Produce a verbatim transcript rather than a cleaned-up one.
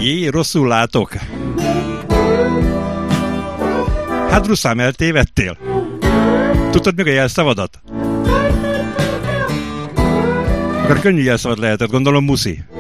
Jé, rosszul látok. Hát Ruszám, eltévedtél? Tudtad még a jelszavadat? Akkor könnyű jelszavad lehetett, gondolom Muszi.